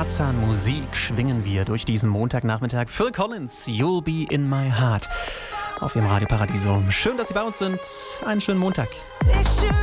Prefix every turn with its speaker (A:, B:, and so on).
A: Tarzan-Musik schwingen wir durch diesen Montagnachmittag. Phil Collins, You'll Be in My Heart auf Ihrem Radio Paradiso. Schön, dass Sie bei uns sind. Einen schönen Montag.